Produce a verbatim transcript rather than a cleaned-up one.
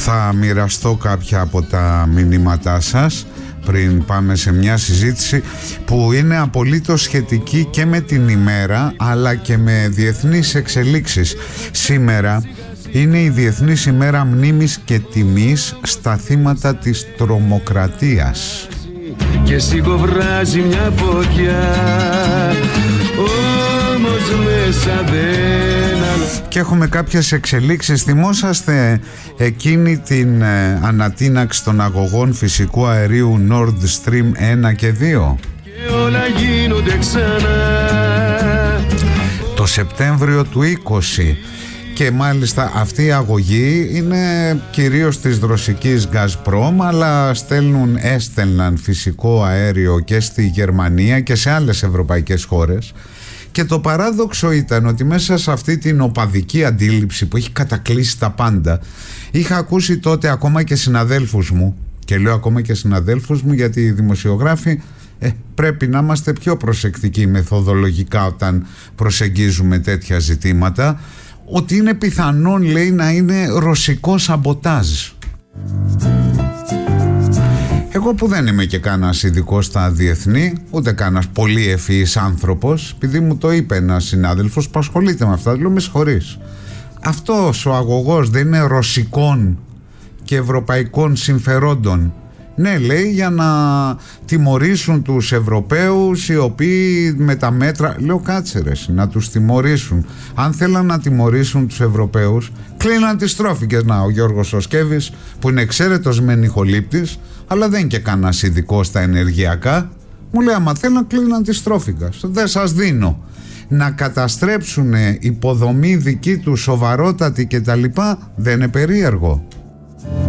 Θα μοιραστώ κάποια από τα μηνύματά σας πριν πάμε σε μια συζήτηση που είναι απολύτως σχετική και με την ημέρα αλλά και με διεθνείς εξελίξεις. Σήμερα είναι η Διεθνής ημέρα μνήμης και τιμής στα θύματα της τρομοκρατίας. Και σιγοβράζει μια φωτιά, όμως μέσα δεν... Και έχουμε κάποιες εξελίξεις. Θυμόσαστε εκείνη την ε, ανατείναξη των αγωγών φυσικού αερίου Nord Stream ένα και δύο? Και όλα γίνονται ξανά. Το Σεπτέμβριο του είκοσι. Και μάλιστα αυτή η αγωγή είναι κυρίως της ρωσικής Gazprom, αλλά στέλνουν, έστελναν φυσικό αέριο και στη Γερμανία και σε άλλες ευρωπαϊκές χώρες. Και το παράδοξο ήταν ότι μέσα σε αυτή την οπαδική αντίληψη που έχει κατακλείσει τα πάντα, είχα ακούσει τότε ακόμα και συναδέλφους μου, και λέω ακόμα και συναδέλφους μου γιατί οι δημοσιογράφοι ε, πρέπει να είμαστε πιο προσεκτικοί μεθοδολογικά όταν προσεγγίζουμε τέτοια ζητήματα, ότι είναι πιθανόν, λέει, να είναι ρωσικό σαμποτάζ. Εγώ που δεν είμαι και κανένας ειδικός στα διεθνή, ούτε κανένας πολύ ευφυής άνθρωπος, επειδή μου το είπε ένας συνάδελφος που ασχολείται με αυτά, λέω με συγχωρείς, αυτός ο αγωγός δεν είναι ρωσικών και ευρωπαϊκών συμφερόντων? Ναι, λέει, για να τιμωρήσουν τους Ευρωπαίους οι οποίοι με τα μέτρα... Λέω κάτσε ρε, να τους τιμωρήσουν. Αν θέλαν να τιμωρήσουν τους Ευρωπαίους, κλείναν τις τρόφικες. Να, ο Γιώργος ο Σκέβης που είναι εξαίρετος μεν ηχολήπτης, αλλά δεν είναι και κανένας ειδικός στα ενεργειακά, μου λέει άμα θέλαν κλείναν τις τρόφικες. Δεν σας δίνω. Να καταστρέψουν υποδομή δική του σοβαρότατη κτλ. Δεν είναι περίεργο?